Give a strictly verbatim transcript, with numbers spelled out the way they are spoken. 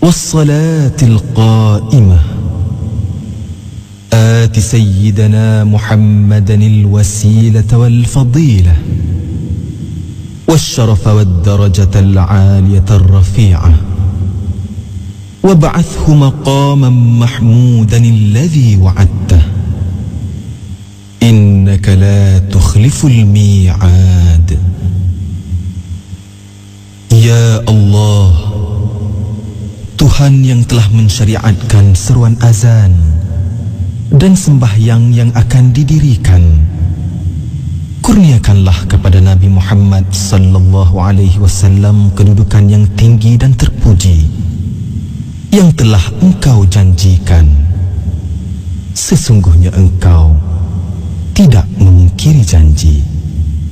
والصلاة القائمة آت سيدنا محمدا الوسيلة والفضيلة والشرف والدرجة العالية الرفيعة وابعثه مقاما محمودا الذي وعدته إنك لا تخلف الميعاد. Ya Allah, Tuhan yang telah mensyariatkan seruan azan dan sembahyang yang akan didirikan, kurniakanlah kepada Nabi Muhammad sallallahu alaihi wasallam kedudukan yang tinggi dan terpuji yang telah Engkau janjikan. Sesungguhnya Engkau tidak mengingkiri janji.